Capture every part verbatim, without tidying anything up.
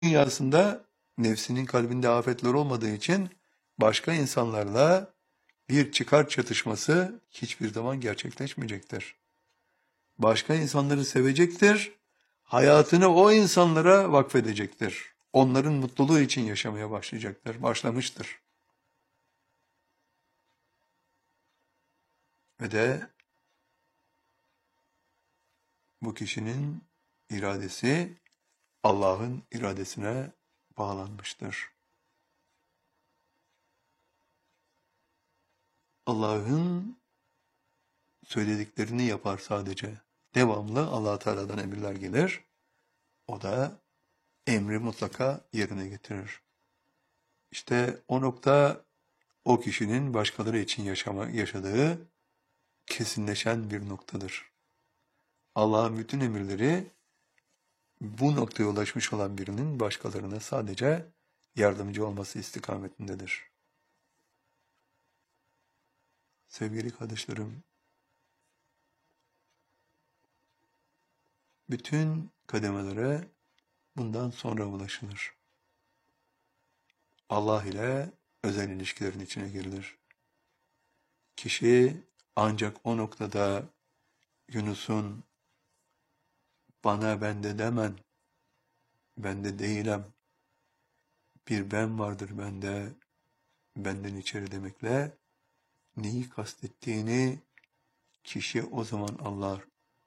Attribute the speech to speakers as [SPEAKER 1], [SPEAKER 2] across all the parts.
[SPEAKER 1] dünyasında nefsinin kalbinde afetler olmadığı için başka insanlarla bir çıkar çatışması hiçbir zaman gerçekleşmeyecektir. Başka insanları sevecektir, hayatını o insanlara vakfedecektir. Onların mutluluğu için yaşamaya başlayacaktır, başlamıştır. Ve de bu kişinin iradesi Allah'ın iradesine bağlanmıştır. Allah'ın söylediklerini yapar sadece. Devamlı Allah Teala'dan emirler gelir. O da emri mutlaka yerine getirir. İşte o nokta o kişinin başkaları için yaşama, yaşadığı kesinleşen bir noktadır. Allah'ın bütün emirleri bu noktaya ulaşmış olan birinin başkalarına sadece yardımcı olması istikametindedir. Sevgili kardeşlerim, bütün kademelere bundan sonra ulaşılır. Allah ile özel ilişkilerin içine girilir. Kişi ancak o noktada Yunus'un bana bende demen, bende değilim, bir ben vardır bende, benden içeri demekle neyi kastettiğini kişi o zaman anlar.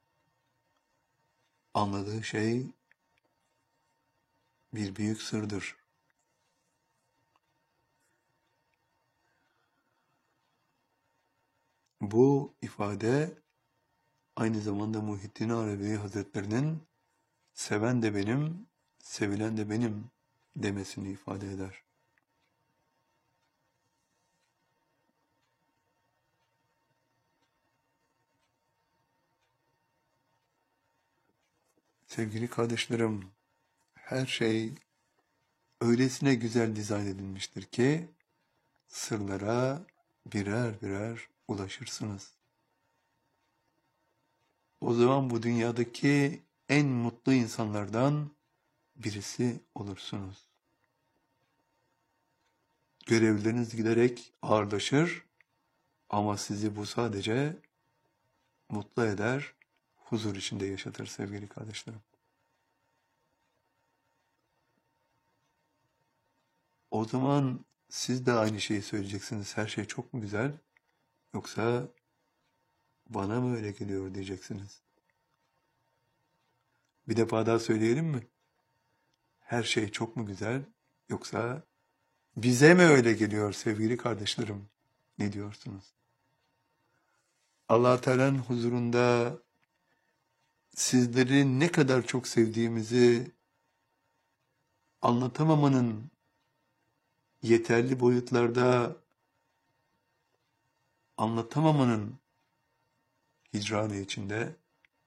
[SPEAKER 1] Anladığı şey bir büyük sırdır. Bu ifade aynı zamanda Muhittin Arabi Hazretlerinin seven de benim, sevilen de benim demesini ifade eder. Sevgili kardeşlerim, her şey öylesine güzel dizayn edilmiştir ki sırlara birer birer ulaşırsınız. O zaman bu dünyadaki en mutlu insanlardan birisi olursunuz. Görevleriniz giderek ağırlaşır ama sizi bu sadece mutlu eder, huzur içinde yaşatır sevgili kardeşlerim. O zaman siz de aynı şeyi söyleyeceksiniz. Her şey çok mu güzel? Yoksa bana mı öyle geliyor diyeceksiniz. Bir defa daha söyleyelim mi? Her şey çok mu güzel? Yoksa bize mi öyle geliyor sevgili kardeşlerim? Ne diyorsunuz? Allah Teala'nın huzurunda sizleri ne kadar çok sevdiğimizi anlatamamanın yeterli boyutlarda anlatamamanın hicranı içinde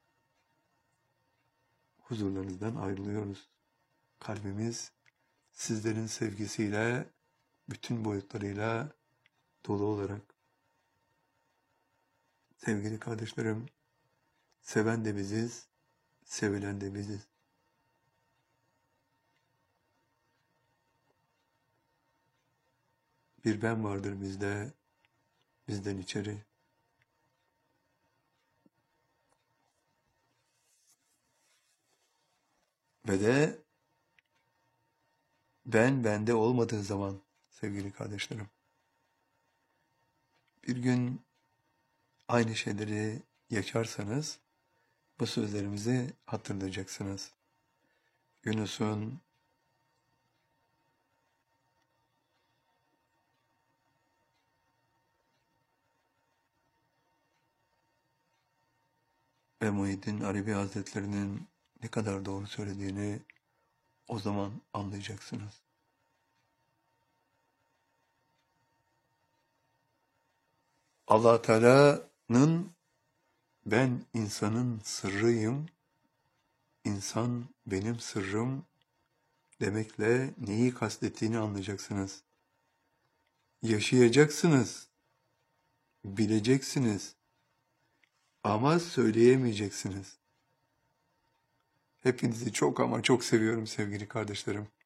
[SPEAKER 1] huzurlarınızdan ayrılıyoruz. Kalbimiz sizlerin sevgisiyle, bütün boyutlarıyla dolu olarak. Sevgili kardeşlerim, seven de biziz, sevilen de biziz. Bir ben vardır bizde, bizden içeri. Ve de ben bende olmadığı zaman sevgili kardeşlerim, bir gün aynı şeyleri yaşarsanız bu sözlerimizi hatırlayacaksınız. Yunus'un ve Muhyiddin Arabi Hazretlerinin ne kadar doğru söylediğini o zaman anlayacaksınız. Allah Teala'nın ben insanın sırrıyım, insan benim sırrım demekle neyi kastettiğini anlayacaksınız. Yaşayacaksınız, bileceksiniz ama söyleyemeyeceksiniz. Hepinizi çok ama çok seviyorum sevgili kardeşlerim.